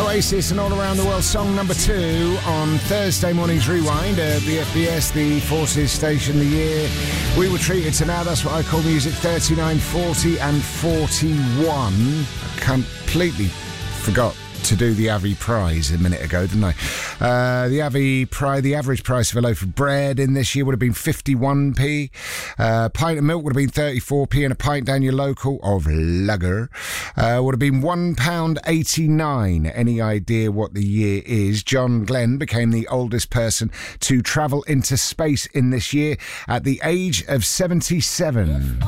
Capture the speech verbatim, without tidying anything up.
Oasis and All Around the World, song number two on Thursday morning's Rewind at the F B S, the Forces station. The year we were treated to now, that's what I call music, thirty-nine, forty and forty-one. I completely forgot to do the Avi prize a minute ago, didn't I? Uh, the Avi prize, the average price of a loaf of bread in this year would have been fifty-one p. Uh, a pint of milk would have been thirty-four p, and a pint down your local of lager uh, would have been one pound eighty-nine. Any idea what the year is? John Glenn became the oldest person to travel into space in this year at the age of seventy-seven.